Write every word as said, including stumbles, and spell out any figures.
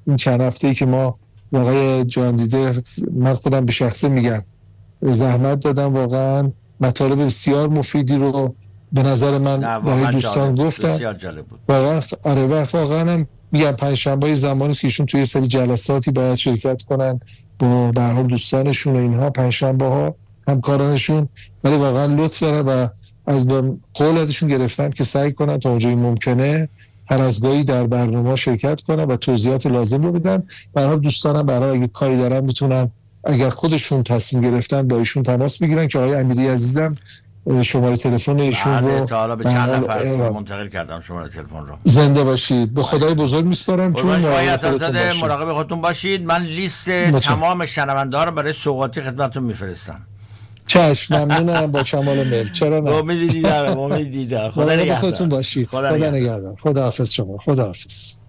این چند هفته‌ای که ما واقعا جان دیده، من خودم به شخصه میگم زحمت دادم، واقعا مطالب بسیار مفیدی رو به نظر من برای دوستان گفتم. بسیار جالب بود واقعا. آره واقعا هم میگم پنجشنبه زمانی که ایشون توی سری جلساتی باید شرکت کنن با به هر حال دوستانشون و اینها، پنجشنبه ها همکارانشون، ولی واقعا لطف دارن و از قول ازشون گرفتم که سعی کنن تا اونجایی ممکنه هر از گاهی در برنامه شرکت کنن و توضیحات لازم رو بدن. به هر حال دوستانم به هر حال اگه کاری دارن میتونن اگر خودشون تصمیم گرفتن با ایشون تماس بگیرن که آقای امیری عزیزم شماره تلفن ایشون رو تا حالا به چند نفر منتقل کردم شماره تلفن رو. زنده باشید، به خدای بزرگ میسپارم. چون مراقب خودتون باشید. من لیست تمام شنونده‌ها رو برای سوغاتی خدمتتون میفرستم. چشم، ممنونم. با کمال میل. چرا نه؟ امید دیدار، امید دیدار. خدا نگهدار. خودتون باشید. خدا نگهدار. خدا حافظ شما. خدا حافظ.